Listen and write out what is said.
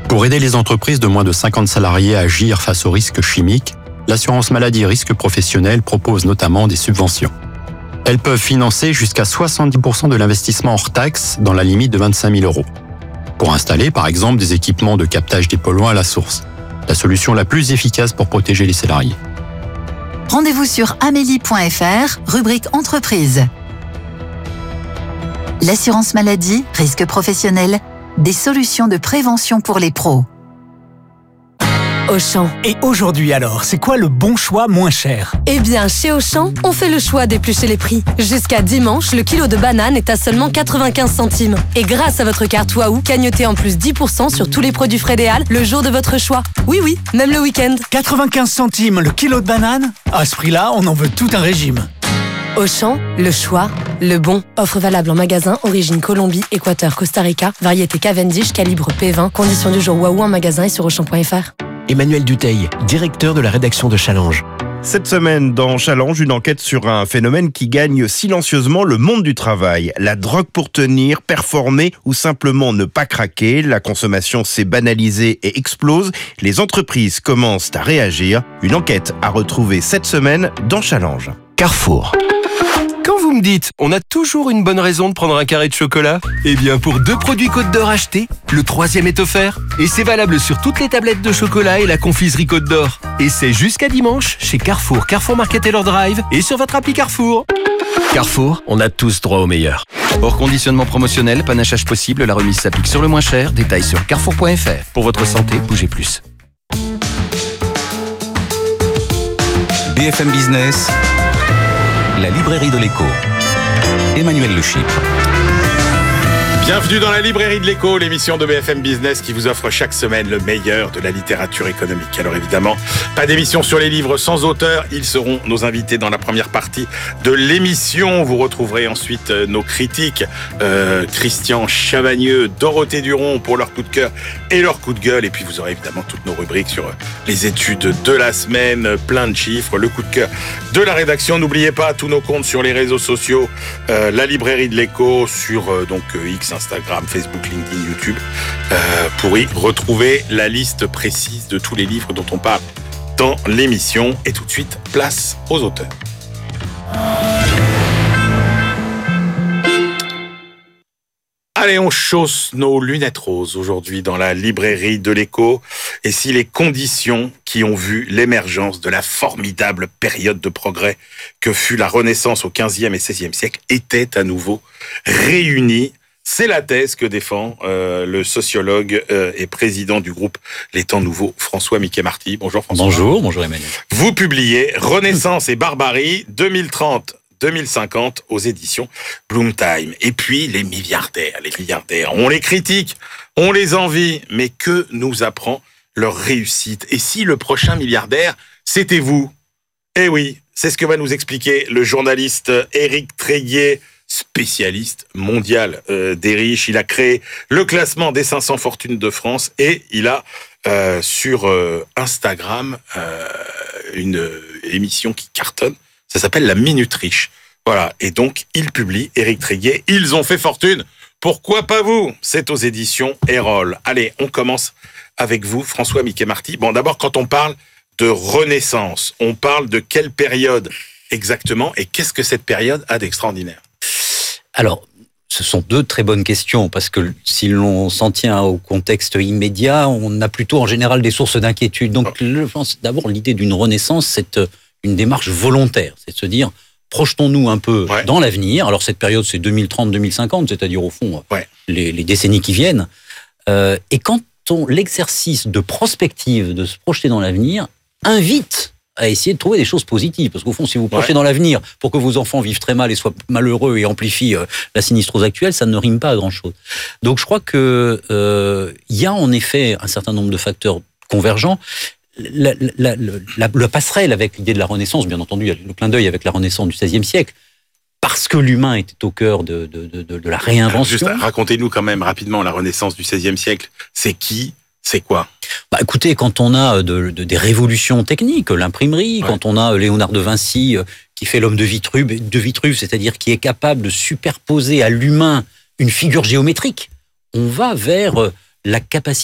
Pour aider les entreprises de moins de 50 salariés à agir face aux risques chimiques, l'assurance maladie risque professionnel propose notamment des subventions. Elles peuvent financer jusqu'à 70% de l'investissement hors taxe dans la limite de 25 000 €. Pour installer, par exemple, des équipements de captage des polluants à la source. La solution la plus efficace pour protéger les salariés. Rendez-vous sur amélie.fr, rubrique entreprise. L'assurance maladie, risque professionnel, des solutions de prévention pour les pros. Auchan. Et aujourd'hui alors, c'est quoi le bon choix moins cher ? Eh bien, chez Auchan, on fait le choix d'éplucher les prix. Jusqu'à dimanche, le kilo de banane est à seulement 95 centimes. Et grâce à votre carte Waouh, cagnotez en plus 10% sur tous les produits Frédéal le jour de votre choix. Oui, même le week-end. 95 centimes le kilo de banane ? À ce prix-là, on en veut tout un régime. Auchan, le choix, le bon. Offre valable en magasin, origine Colombie, Équateur, Costa Rica, variété Cavendish, calibre P20. Conditions du jour Waouh en magasin et sur Auchan.fr. Emmanuel Dutheil, directeur de la rédaction de Challenge. Cette semaine, dans Challenge, une enquête sur un phénomène qui gagne silencieusement le monde du travail. La drogue pour tenir, performer ou simplement ne pas craquer. La consommation s'est banalisée et explose. Les entreprises commencent à réagir. Une enquête à retrouver cette semaine dans Challenge. Carrefour. Quand vous me dites, on a toujours une bonne raison de prendre un carré de chocolat, eh bien pour 2 produits Côte d'Or achetés, le 3e est offert. Et c'est valable sur toutes les tablettes de chocolat et la confiserie Côte d'Or. Et c'est jusqu'à dimanche chez Carrefour, Carrefour Market Taylor Drive et sur votre appli Carrefour. Carrefour, on a tous droit au meilleur. Hors conditionnement promotionnel, panachage possible, la remise s'applique sur le moins cher. Détails sur carrefour.fr. Pour votre santé, bougez plus. BFM Business, la librairie de l'écho. Emmanuel Le Chypre. Bienvenue dans la librairie de l'écho, l'émission de BFM Business qui vous offre chaque semaine le meilleur de la littérature économique. Alors évidemment, pas d'émission sur les livres sans auteur. Ils seront nos invités dans la première partie de l'émission. Vous retrouverez ensuite nos critiques, Christian Chavagneux, Dorothée Duron pour leur coup de cœur et leur coup de gueule. Et puis vous aurez évidemment toutes nos rubriques sur les études de la semaine, plein de chiffres, le coup de cœur de la rédaction. N'oubliez pas tous nos comptes sur les réseaux sociaux, la librairie de l'écho sur X, Instagram, Facebook, LinkedIn, YouTube, pour y retrouver la liste précise de tous les livres dont on parle dans l'émission. Et tout de suite, place aux auteurs. Allez, on chausse nos lunettes roses aujourd'hui dans la librairie de l'écho. Et si les conditions qui ont vu l'émergence de la formidable période de progrès que fut la Renaissance au XVe et XVIe siècle étaient à nouveau réunies, c'est la thèse que défend le sociologue et président du groupe Les Temps Nouveaux, François Mickey-Marty. Bonjour François. Bonjour Emmanuel. Vous publiez Renaissance et barbarie 2030-2050 aux éditions Bloomtime. Et puis les milliardaires, on les critique, on les envie, mais que nous apprend leur réussite? Et si le prochain milliardaire, c'était vous? Eh oui, c'est ce que va nous expliquer le journaliste Éric Tréguier, spécialiste mondial des riches. Il a créé le classement des 500 fortunes de France et il a sur Instagram une émission qui cartonne. Ça s'appelle La Minute Riche. Voilà. Et donc, il publie, Éric Tréguier, Ils ont fait fortune. Pourquoi pas vous? C'est aux éditions Erol. Allez, on commence avec vous, François Mickey-Marty. Bon, d'abord, quand on parle de Renaissance, on parle de quelle période exactement et qu'est-ce que cette période a d'extraordinaire? Alors, ce sont 2 très bonnes questions, parce que si l'on s'en tient au contexte immédiat, on a plutôt en général des sources d'inquiétude. Donc, je pense d'abord l'idée d'une renaissance, c'est une démarche volontaire, c'est de se dire, projetons-nous un peu dans l'avenir. Alors, cette période, c'est 2030-2050, c'est-à-dire au fond les décennies qui viennent. Et quand l'exercice de prospective, de se projeter dans l'avenir, invite à essayer de trouver des choses positives. Parce qu'au fond, si vous projetez dans l'avenir pour que vos enfants vivent très mal et soient malheureux et amplifient la sinistrose actuelle, ça ne rime pas à grand-chose. Donc je crois que y a en effet un certain nombre de facteurs convergents. La passerelle avec l'idée de la Renaissance, bien entendu, il y a le clin d'œil avec la Renaissance du XVIe siècle, parce que l'humain était au cœur de la réinvention. Juste racontez-nous quand même rapidement la Renaissance du XVIe siècle. C'est qui? C'est quoi? Écoutez, quand on a des révolutions techniques, l'imprimerie, quand on a Léonard de Vinci qui fait l'homme de Vitruve, c'est-à-dire qui est capable de superposer à l'humain une figure géométrique, on va vers la capacité